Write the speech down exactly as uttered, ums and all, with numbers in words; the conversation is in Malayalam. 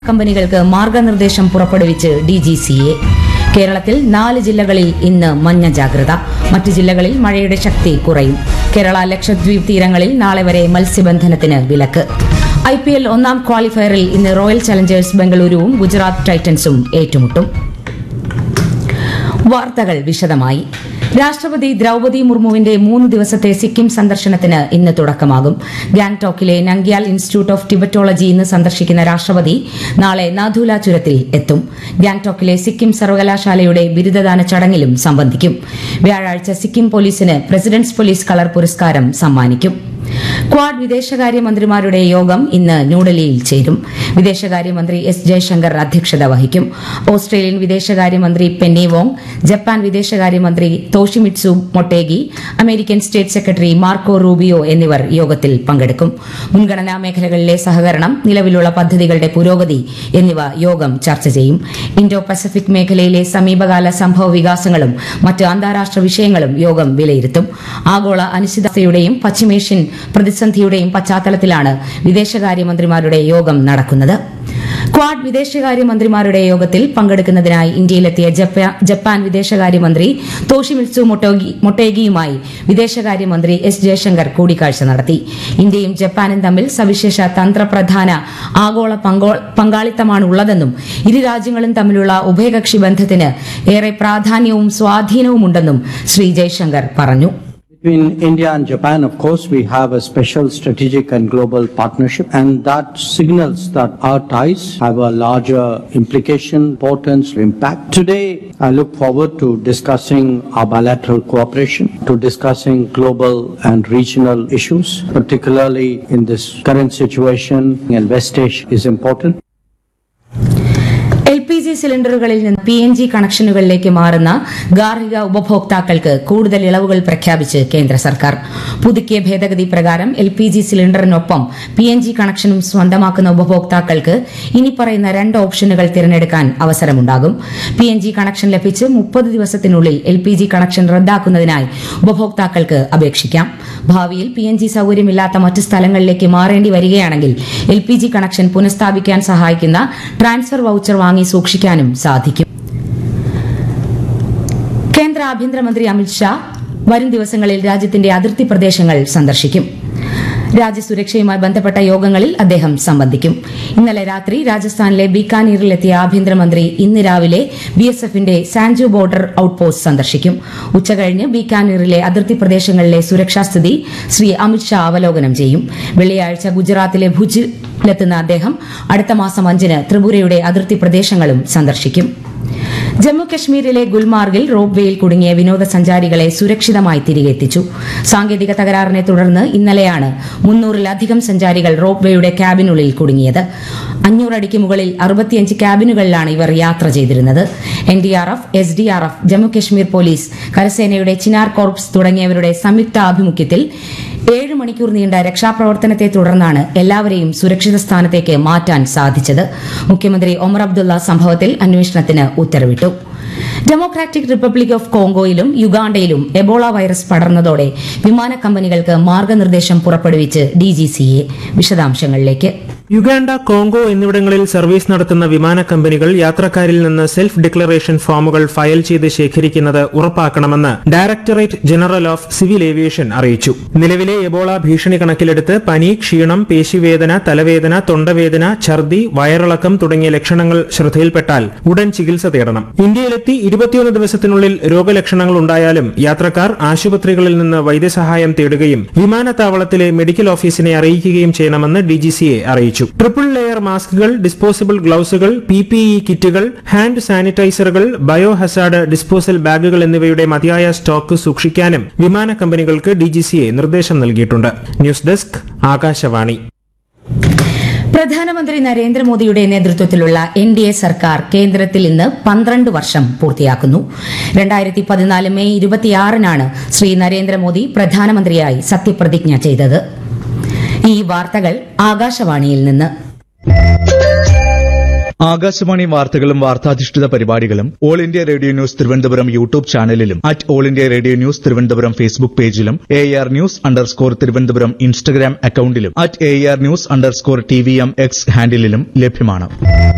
കമ്പനികൾക്ക് മാർഗനിർദ്ദേശം പുറപ്പെടുവിച്ച് ഡി ജി സി എ. കേരളത്തിൽ നാല് ജില്ലകളിൽ ഇന്ന് മഞ്ഞ ജാഗ്രത. മറ്റ് ജില്ലകളിൽ മഴയുടെ ശക്തി കുറയും. കേരള ലക്ഷദ്വീപ് തീരങ്ങളിൽ നാളെ വരെ മത്സ്യബന്ധനത്തിന് വിലക്ക്. ഐ പി എൽ ഒന്നാം ക്വാളിഫയറിൽ ഇന്ന് റോയൽ ചലഞ്ചേഴ്സ് ബംഗളൂരുവും ഗുജറാത്ത് ടൈറ്റൻസും ഏറ്റുമുട്ടും. വാർത്തകൾ വിശദമായി. രാഷ്ട്രപതി ദ്രൌപതി മുർമുവിന്റെ മൂന്ന് ദിവസത്തെ സിക്കിം സന്ദർശനത്തിന് ഇന്ന് തുടക്കമാകും. ഗാംഗ്ടോക്കിലെ നംഗ്യാൽ ഇൻസ്റ്റിറ്റ്യൂട്ട് ഓഫ് ടിബറ്റോളജി ഇന്ന് സന്ദർശിക്കുന്ന രാഷ്ട്രപതി നാളെ നാഥുല ചുരത്തിൽ എത്തും. ഗാംഗ്ടോക്കിലെ സിക്കിം സർവകലാശാലയുടെ ബിരുദദാന ചടങ്ങിലും സംബന്ധിക്കും. വ്യാഴാഴ്ച സിക്കിം പോലീസിന് പ്രസിഡന്റ്സ് പോലീസ് കളർ പുരസ്കാരം സമ്മാനിക്കും. ക്വാഡ് വിദേശകാര്യമന്ത്രിമാരുടെ യോഗം ഇന്ന് ന്യൂഡൽഹിയിൽ ചേരും. വിദേശകാര്യമന്ത്രി എസ് ജയശങ്കർ അധ്യക്ഷത വഹിക്കും. ഓസ്ട്രേലിയൻ വിദേശകാര്യമന്ത്രി പെന്നി വോങ്, ജപ്പാൻ വിദേശകാര്യമന്ത്രി Toshimitsu Motegi, American state secretary Marco Rubio എന്നിവർ യോഗത്തിൽ പങ്കെടുക്കും. മുൻഗണനാ മേഖലകളിലെ സഹകരണം, നിലവിലുള്ള പദ്ധതികളുടെ പുരോഗതി എന്നിവ യോഗം ചർച്ച ചെയ്യും. ഇൻഡോ പസഫിക് മേഖലയിലെ സമീപകാല സംഭവ വികാസങ്ങളും മറ്റ് അന്താരാഷ്ട്ര വിഷയങ്ങളും യോഗം വിലയിരുത്തും. ആഗോള അനിശ്ചിതത്വയുടെയും പശ്ചിമേഷ്യൻ പ്രതിസന്ധിയുടെയും പശ്ചാത്തലത്തിലാണ് വിദേശകാര്യമന്ത്രിമാരുടെ യോഗം നടക്കുന്നത്. ക്വാഡ് വിദേശകാര്യമന്ത്രിമാരുടെ യോഗത്തിൽ പങ്കെടുക്കുന്നതിനായി ഇന്ത്യയിലെത്തിയ ജപ്പാൻ വിദേശകാര്യമന്ത്രി തോഷിമിത്സു മൊട്ടേഗിയുമായി വിദേശകാര്യമന്ത്രി എസ് ജയശങ്കർ കൂടിക്കാഴ്ച നടത്തി. ഇന്ത്യയും ജപ്പാനും തമ്മിൽ സവിശേഷ തന്ത്രപ്രധാന ആഗോള പങ്കാളിത്തമാണുള്ളതെന്നും ഇരു രാജ്യങ്ങളും തമ്മിലുള്ള ഉഭയകക്ഷി ബന്ധത്തിന് ഏറെ പ്രാധാന്യവും സ്വാധീനവുമുണ്ടെന്നും ശ്രീ ജയശങ്കർ പറഞ്ഞു. Between India and Japan, of course, we have a special strategic and global partnership, and that signals that our ties have a larger implication, importance, impact. Today, I look forward to discussing our bilateral cooperation, to discussing global and regional issues, particularly in this current situation, and West Asia is important. L P G സിലിണ്ടറുകളിൽ നിന്ന് പി എൻ ജി കണക്ഷനുകളിലേക്ക് മാറുന്ന ഗാർഹിക ഉപഭോക്താക്കൾക്ക് കൂടുതൽ ഇളവുകൾ പ്രഖ്യാപിച്ച് കേന്ദ്ര സർക്കാർ. പുതുക്കിയ ഭേദഗതി പ്രകാരം L P G സിലിണ്ടറിനൊപ്പം P N G കണക്ഷനും സ്വന്തമാക്കുന്ന ഉപഭോക്താക്കൾക്ക് ഇനി പറയുന്ന രണ്ട് ഓപ്ഷനുകൾ തിരഞ്ഞെടുക്കാൻ അവസരമുണ്ടാകും. പി എൻ ജി കണക്ഷൻ ലഭിച്ച് മുപ്പത് ദിവസത്തിനുള്ളിൽ എൽ പി ജി കണക്ഷൻ റദ്ദാക്കുന്നതിനായി ഉപഭോക്താക്കൾക്ക് അപേക്ഷിക്കാം. ഭാവിയിൽ പി എൻ ജി സൌകര്യമില്ലാത്ത മറ്റ് സ്ഥലങ്ങളിലേക്ക് മാറേണ്ടി വരികയാണെങ്കിൽ എൽ പി ജി കണക്ഷൻ പുനഃസ്ഥാപിക്കാൻ സഹായിക്കുന്ന ട്രാൻസ്ഫർ വൌച്ചർ വാങ്ങി സൂക്ഷിക്കാനും സാധിക്കും. കേന്ദ്ര ആഭ്യന്തരമന്ത്രി അമിത്ഷാ വരും ദിവസങ്ങളിൽ രാജ്യത്തിന്റെ അതിർത്തി പ്രദേശങ്ങൾ സന്ദർശിക്കും. രാജ്യസുരക്ഷയുമായി ബന്ധപ്പെട്ട യോഗങ്ങളിൽ അദ്ദേഹം സംബന്ധിക്കും. ഇന്നലെ രാത്രി രാജസ്ഥാനിലെ ബീക്കാനീറിലെത്തിയ ആഭ്യന്തരമന്ത്രി ഇന്ന് രാവിലെ ബി എസ് എഫിന്റെ സാൻജു ബോർഡർ ഔട്ട്പോസ്റ്റ് സന്ദർശിക്കും. ഉച്ചകഴിഞ്ഞ് ബീക്കാനീറിലെ അതിർത്തി പ്രദേശങ്ങളിലെ സുരക്ഷാസ്ഥിതി ശ്രീ അമിത്ഷാ അവലോകനം ചെയ്യും. വെള്ളിയാഴ്ച ഗുജറാത്തിലെ ഭുജിലെത്തുന്ന അദ്ദേഹം അടുത്ത മാസം അഞ്ചിന് ത്രിപുരയുടെ അതിർത്തി പ്രദേശങ്ങളും സന്ദർശിക്കും. ജമ്മു കശ്മീരിലെ ഗുൽമാർഗിൽ റോപ്പ് വേയിൽ കുടുങ്ങിയ വിനോദസഞ്ചാരികളെ സുരക്ഷിതമായി തിരികെ എത്തിച്ചു. സാങ്കേതിക തകരാറിനെ തുടർന്ന് ഇന്നലെയാണ് മുന്നൂറിലധികം സഞ്ചാരികൾ റോപ്പ് വേയുടെ ക്യാബിനുള്ളിൽ കുടുങ്ങിയത്. അഞ്ഞൂറടിക്ക് മുകളിൽ അറുപത്തിയഞ്ച് ക്യാബിനുകളിലാണ് ഇവർ യാത്ര ചെയ്തിരുന്നത്. N D R F, S D R F, Jammu Kashmir police, കരസേനയുടെ ചിനാർ കോർപ്സ് തുടങ്ങിയവരുടെ സംയുക്ത ആഭിമുഖ്യത്തിൽ ഏഴ് മണിക്കൂർ നീണ്ട രക്ഷാപ്രവർത്തനത്തെ തുടർന്നാണ് എല്ലാവരെയും സുരക്ഷിത സ്ഥാനത്തേക്ക് മാറ്റാൻ സാധിച്ചത്. മുഖ്യമന്ത്രി ഒമർ അബ്ദുള്ള സംഭവത്തിൽ അന്വേഷണത്തിന് ഉത്തരവിട്ടു. Democratic republic of കോങ്കോയിലും യുഗാണ്ടയിലും Ebola virus പടർന്നതോടെ വിമാന കമ്പനികൾക്ക് മാർഗനിർദ്ദേശം പുറപ്പെടുവിച്ച് ഡി ജി സി എ. വിശദാംശങ്ങളിലേക്ക്. യുഗാണ്ട, കോങ്കോ എന്നിവിടങ്ങളിൽ സർവീസ് നടത്തുന്ന വിമാന കമ്പനികൾ യാത്രക്കാരിൽ നിന്ന് സെൽഫ് ഡിക്ലറേഷൻ ഫോമുകൾ ഫയൽ ചെയ്ത് ശേഖരിക്കുന്നത് ഉറപ്പാക്കണമെന്ന് directorate general of civil aviation അറിയിച്ചു. നിലവിലെ എബോള ഭീഷണി കണക്കിലെടുത്ത് പനി, ക്ഷീണം, പേശിവേദന, തലവേദന, തൊണ്ടവേദന, ഛർദി, വയറിളക്കം തുടങ്ങിയ ലക്ഷണങ്ങൾ ശ്രദ്ധയിൽപ്പെട്ടാൽ ഉടൻ ചികിത്സ തേടണം. ഇന്ത്യയിലെത്തി ഇരുപത്തിയൊന്ന് ദിവസത്തിനുള്ളിൽ രോഗലക്ഷണങ്ങൾ ഉണ്ടായാലും യാത്രക്കാർ ആശുപത്രികളിൽ നിന്ന് വൈദ്യസഹായം തേടുകയും വിമാനത്താവളത്തിലെ മെഡിക്കൽ ഓഫീസിനെ അറിയിക്കുകയും ചെയ്യണമെന്ന് ഡി ജി സി എ അറിയിച്ചു. ട്രിപ്പിൾ ലെയർ മാസ്കുകൾ, ഡിസ്പോസിബിൾ ഗ്ലൌസുകൾ, പി പി ഇ കിറ്റുകൾ, ഹാൻഡ് സാനിറ്റൈസറുകൾ, ബയോ ഹസാർഡ് ഡിസ്പോസൽ ബാഗുകൾ എന്നിവയുടെ മതിയായ സ്റ്റോക്ക് സൂക്ഷിക്കാനും വിമാന കമ്പനികൾക്ക് ഡി ജി സി എ നിർദ്ദേശം നൽകിയിട്ടുണ്ട്. News desk, Akashvani. പ്രധാനമന്ത്രി നരേന്ദ്രമോദിയുടെ നേതൃത്വത്തിലുള്ള എൻ ഡി എ സർക്കാർ കേന്ദ്രത്തിൽ ഇന്ന് പന്ത്രണ്ട് വർഷം പൂർത്തിയാക്കുന്നു. രണ്ടായിരത്തി പതിനാല് മെയ് ഇരുപത്തിയാറിനാണ് ശ്രീ നരേന്ദ്രമോദി പ്രധാനമന്ത്രിയായി സത്യപ്രതിജ്ഞ ചെയ്തത്. ഈ വാർത്തകൾ ആകാശവാണിയിൽ നിന്ന്. ആകാശവാണി വാർത്തകളും വാർത്താധിഷ്ഠിത പരിപാടികളും all India radio news Thiruvananthapuram YouTube ചാനലിലും at all India radio news Thiruvananthapuram Facebook പേജിലും A R news underscore Thiruvananthapuram Instagram അക്കൌണ്ടിലും at A R news underscore T V M X ഹാൻഡിലും ലഭ്യമാണ്.